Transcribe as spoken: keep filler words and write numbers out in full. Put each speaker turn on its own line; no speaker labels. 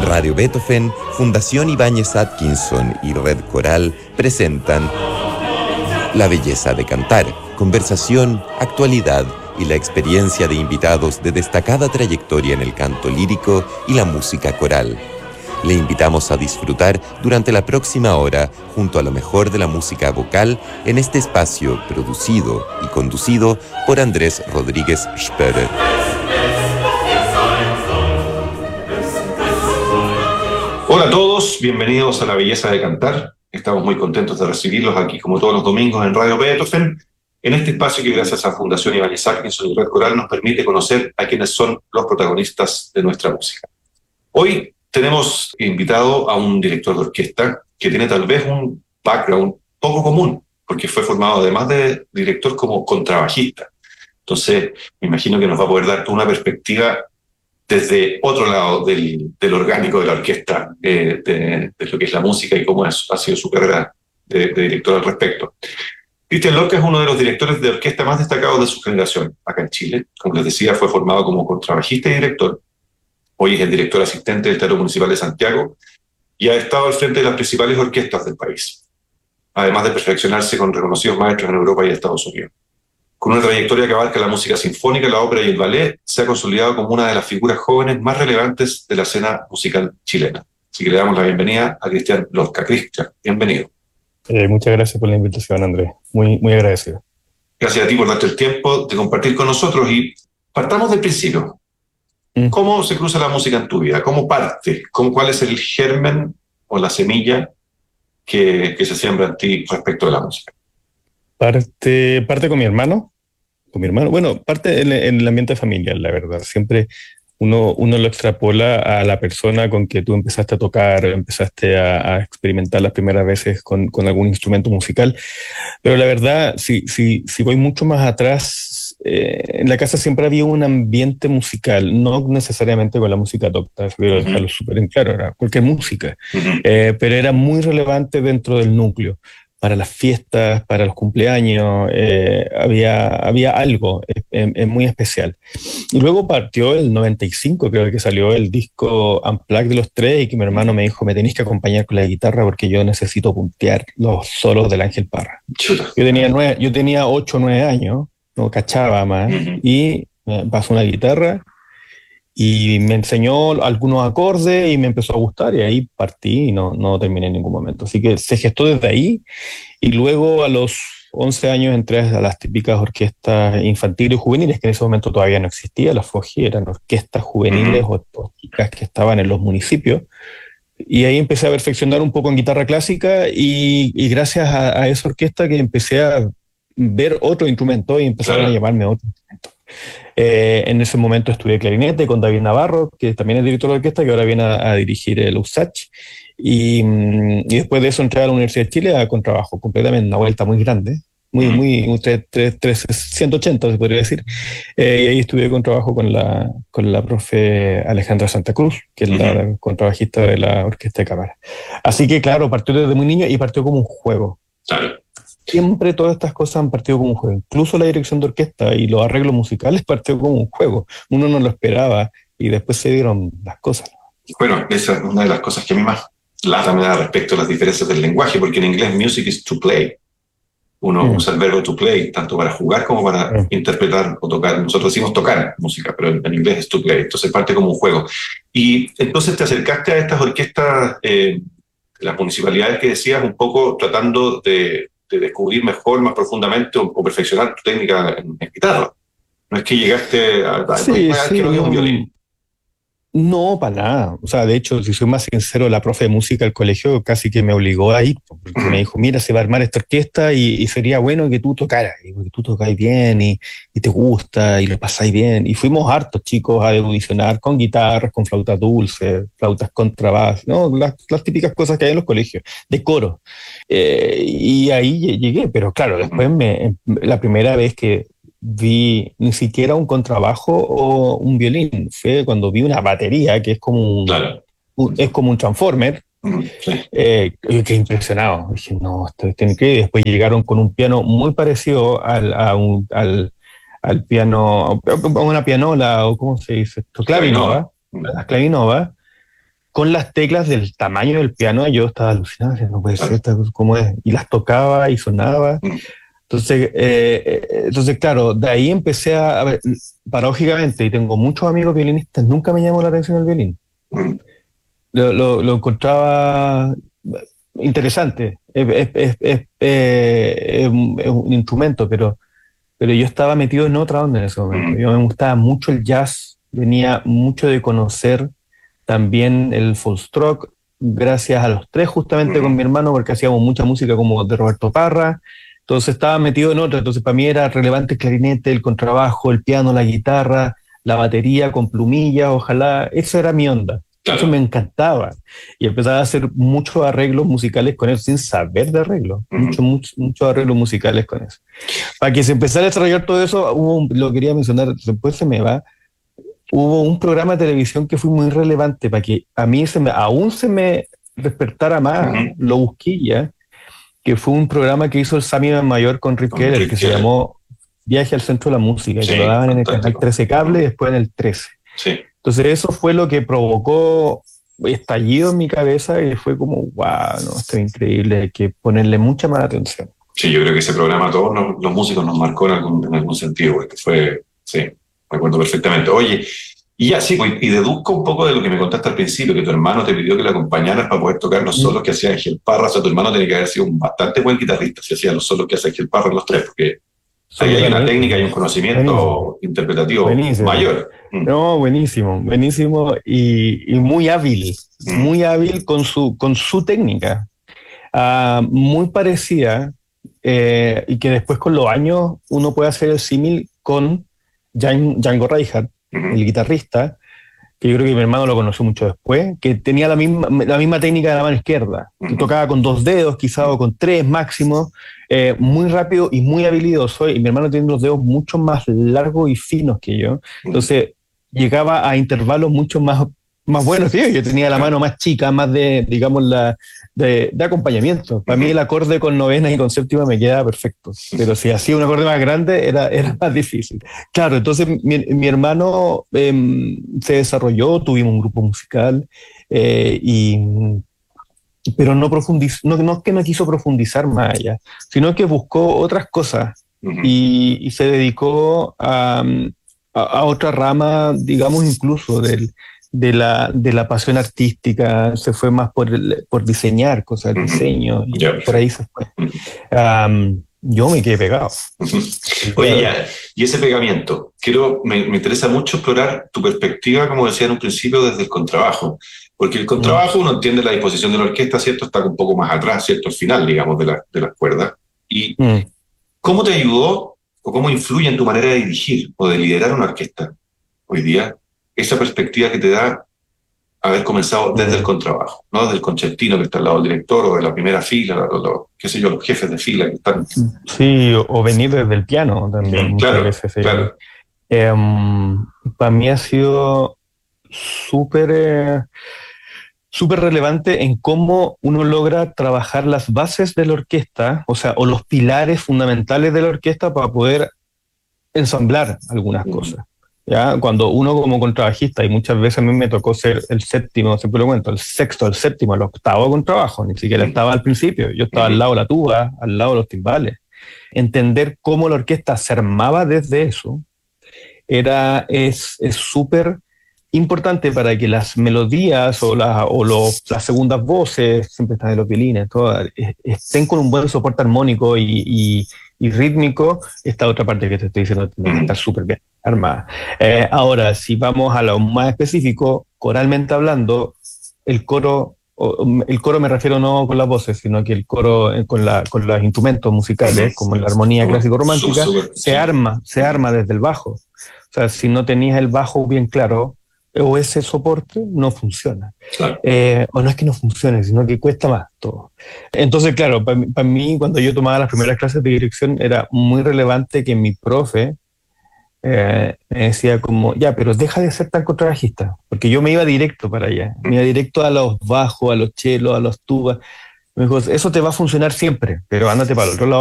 Radio Beethoven, Fundación Ibáñez Atkinson y Red Coral presentan La belleza de cantar, conversación, actualidad y la experiencia de invitados de destacada trayectoria en el canto lírico y la música coral. Le invitamos a disfrutar durante la próxima hora junto a lo mejor de la música vocal en este espacio producido y conducido por Andrés Rodríguez Spörer.
Hola a todos, bienvenidos a La Belleza de Cantar. Estamos muy contentos de recibirlos aquí como todos los domingos en Radio Beethoven, en este espacio que gracias a Fundación Ibáñez Atkinson y Red Coral nos permite conocer a quienes son los protagonistas de nuestra música. Hoy tenemos invitado a un director de orquesta que tiene tal vez un background poco común, porque fue formado además de director como contrabajista. Entonces, me imagino que nos va a poder dar una perspectiva desde otro lado del, del orgánico de la orquesta, eh, de, de lo que es la música y cómo es, ha sido su carrera de, de director al respecto. Cristian Lorca es uno de los directores de orquesta más destacados de su generación acá en Chile. Como les decía, fue formado como contrabajista y director. Hoy es el director asistente del Teatro Municipal de Santiago y ha estado al frente de las principales orquestas del país, además de perfeccionarse con reconocidos maestros en Europa y Estados Unidos. Con una trayectoria que abarca la música sinfónica, la ópera y el ballet, se ha consolidado como una de las figuras jóvenes más relevantes de la escena musical chilena. Así que le damos la bienvenida a Cristian Lorca. Cristian, bienvenido.
Eh, muchas gracias por la invitación, Andrés. Muy, muy agradecido.
Gracias a ti por darte el tiempo de compartir con nosotros y partamos del principio. Mm. ¿Cómo se cruza la música en tu vida? ¿Cómo parte? ¿Cómo, ¿Cuál es el germen o la semilla que, que se siembra en ti respecto de la música?
Parte, parte con mi hermano. Con mi hermano. Bueno, parte en, en el ambiente familiar, la verdad. Siempre uno, uno lo extrapola a la persona con que tú empezaste a tocar, empezaste a, a experimentar las primeras veces con, con algún instrumento musical. Pero la verdad, si, si, si voy mucho más atrás, eh, en la casa siempre había un ambiente musical, no necesariamente con la música docta, quiero dejarlo súper en claro, era cualquier música, uh-huh. eh, pero era muy relevante dentro del núcleo. Para las fiestas, para los cumpleaños, eh, había, había algo eh, eh, muy especial. Y luego partió el noventa y cinco, creo que salió el disco Unplugged de los tres, y que mi hermano me dijo, me tenéis que acompañar con la guitarra porque yo necesito puntear los solos del Ángel Parra. Yo tenía, nueve, yo tenía ocho o nueve años, no cachaba más, uh-huh. y me pasó una guitarra, y me enseñó algunos acordes y me empezó a gustar y ahí partí y no, no terminé en ningún momento. Así que se gestó desde ahí y luego a los once años entré a las típicas orquestas infantiles y juveniles que en ese momento todavía no existía. Las F O G I eran orquestas juveniles o chicas que estaban en los municipios y ahí empecé a perfeccionar un poco en guitarra clásica y, y gracias a, a esa orquesta que empecé a ver otro instrumento y empezaron claro. a llamarme otro instrumento. Eh, en ese momento estudié clarinete con David Navarro, que también es director de orquesta, que ahora viene a, a dirigir el U S A C H. Y, y después de eso entré a la Universidad de Chile a contrabajo, completamente una vuelta muy grande, muy, muy, muy ciento ochenta se podría decir. Eh, y ahí estudié contrabajo con la, con la profe Alejandra Santa Cruz, que es uh-huh. la contrabajista de la Orquesta de Cámara. Así que claro, partió desde muy niño y partió como un juego.
Claro.
Siempre todas estas cosas han partido como un juego. Incluso la dirección de orquesta y los arreglos musicales partió como un juego. Uno no lo esperaba y después se dieron las cosas.
Bueno, esa es una de las cosas que a mí más lata me da respecto a las diferencias del lenguaje, porque en inglés music is to play. Uno mm. usa el verbo to play tanto para jugar como para mm. interpretar o tocar. Nosotros decimos tocar música, pero en inglés es to play. Entonces parte como un juego. Y entonces te acercaste a estas orquestas, eh, las municipalidades que decías, un poco tratando de de descubrir mejor, más profundamente o, o perfeccionar tu técnica en, en guitarra. No es que llegaste a... a
sí,
a
sí,
que no había un violín.
No, para nada. O sea, de hecho, si soy más sincero, la profe de música del colegio casi que me obligó a ir, porque me dijo, mira, se va a armar esta orquesta y, y sería bueno que tú tocaras, y que tú tocáis bien y, y te gusta y lo pasáis bien. Y fuimos hartos chicos a audicionar con guitarras, con flautas dulces, flautas contrabass, ¿no? Las, las típicas cosas que hay en los colegios, de coro. Eh, y ahí llegué, pero claro, después me, la primera vez que vi ni siquiera un contrabajo o un violín, fue cuando vi una batería que es como un,
claro.
un es como un transformer. Sí. Eh, yo quedé impresionado, dije no, esto es increíble. Después llegaron con un piano muy parecido al, a un, al, al piano, a una pianola o cómo se dice esto, clavinova, la clavinova, con las teclas del tamaño del piano, yo estaba alucinado, no puede ser, ¿cómo es? Y las tocaba y sonaba. Entonces, eh, entonces, claro, de ahí empecé a, a ver, paradójicamente, y tengo muchos amigos violinistas, nunca me llamó la atención el violín. Lo, lo, lo encontraba interesante, es, es, es, es, es, un, es un instrumento, pero, pero yo estaba metido en otra onda en ese momento. Yo me gustaba mucho el jazz, venía mucho de conocer también el Foxtrot, gracias a los tres, justamente con mi hermano, porque hacíamos mucha música como de Roberto Parra. Entonces estaba metido en otra, entonces para mí era relevante el clarinete, el contrabajo, el piano, la guitarra, la batería con plumillas, ojalá, esa era mi onda, claro. Eso me encantaba, y empezaba a hacer muchos arreglos musicales con eso, sin saber de arreglos, uh-huh. muchos mucho, mucho arreglos musicales con eso. Para que se empezara a desarrollar todo eso, hubo un, lo quería mencionar, después se me va, hubo un programa de televisión que fue muy relevante, para que a mí se me, aún se me despertara más, uh-huh. lo busqué ya, que fue un programa que hizo el Sammy Mayor con Rick Keller, que se llamó Viaje al Centro de la Música, sí, que lo daban en el canal trece Cable y después en el trece.
Sí.
Entonces eso fue lo que provocó estallido en mi cabeza y fue como, wow, no, esto es increíble, hay que ponerle mucha más atención.
Sí, yo creo que ese programa a todos los, los músicos nos marcó en algún, en algún sentido, porque fue, sí, me acuerdo perfectamente. Oye, y ya, sí, y deduzco un poco de lo que me contaste al principio, que tu hermano te pidió que le acompañaras para poder tocar los solos que hacía Ángel Parra. O sea, tu hermano tenía que haber sido un bastante buen guitarrista si hacía los solos que hace Ángel Parra en los tres, porque sí, ahí hay una técnica y un conocimiento buenísimo. interpretativo buenísimo. mayor.
No, buenísimo, buenísimo y, y muy hábil, mm. muy hábil con su, con su técnica. Uh, muy parecida, eh, y que después con los años uno puede hacer el símil con Django Reinhardt, el guitarrista, que yo creo que mi hermano lo conoció mucho después, que tenía la misma, la misma técnica de la mano izquierda, que tocaba con dos dedos, quizá o con tres máximo, eh, muy rápido y muy habilidoso, y mi hermano tiene los dedos mucho más largos y finos que yo, entonces llegaba a intervalos mucho más, más buenos que yo, yo tenía la mano más chica, más de, digamos, la, de, de acompañamiento. Para mí el acorde con novena y con séptima me quedaba perfecto, pero si hacía un acorde más grande era, era más difícil. Claro, entonces mi, mi hermano eh, se desarrolló, tuvimos un grupo musical, eh, y, pero no, profundiz, no, no es que no quiso profundizar más allá, sino que buscó otras cosas uh-huh. y, y se dedicó a, a, a otra rama, digamos, incluso del de la, de la pasión artística, se fue más por, el, por diseñar cosas, uh-huh. diseño, y yeah. por ahí se fue. Uh-huh. Um, yo me quedé pegado.
Uh-huh. Oye, ya, y ese pegamiento, quiero, me, me interesa mucho explorar tu perspectiva, como decía en un principio, desde el contrabajo, porque el contrabajo, uh-huh. uno entiende la disposición de la orquesta, ¿cierto? Está un poco más atrás, ¿cierto? Al final, digamos, de, la, de las cuerdas. ¿Y uh-huh. cómo te ayudó o cómo influye en tu manera de dirigir o de liderar una orquesta hoy día esa perspectiva que te da haber comenzado desde el contrabajo, no desde el concertino que está al lado del director o de la primera fila, los, los, qué sé yo, los jefes de fila que están...
Sí, o, o venir desde el piano también.
Claro,
veces,
claro.
Eh, um, para mí ha sido súper eh, súper relevante en cómo uno logra trabajar las bases de la orquesta, o sea, o los pilares fundamentales de la orquesta para poder ensamblar algunas mm. cosas. ¿Ya? Cuando uno como contrabajista, y muchas veces a mí me tocó ser el séptimo, siempre lo cuento, el sexto, el séptimo, el octavo contrabajo, ni siquiera estaba al principio, yo estaba al lado de la tuba, al lado de los timbales. Entender cómo la orquesta se armaba desde eso era, es súper importante para que las melodías o, la, o los, las segundas voces, siempre están en los violines, todas, estén con un buen soporte armónico y, y, y rítmico. Esta otra parte que te estoy diciendo está súper bien armada. Eh, ahora, si vamos a lo más específico, coralmente hablando, el coro, el coro me refiero no con las voces, sino que el coro con, la, con los instrumentos musicales, como la armonía clásico-romántica, se arma, se arma desde el bajo. O sea, si no tenías el bajo bien claro, o ese soporte, no funciona. Claro. Eh, o no es que no funcione, sino que cuesta más todo. Entonces, claro, para pa mí, cuando yo tomaba las primeras clases de dirección, era muy relevante que mi profe eh, me decía como, ya, pero deja de ser tan contrabajista, porque yo me iba directo para allá, me iba directo a los bajos, a los chelos, a los tubas. Me dijo, eso te va a funcionar siempre, pero ándate para el otro lado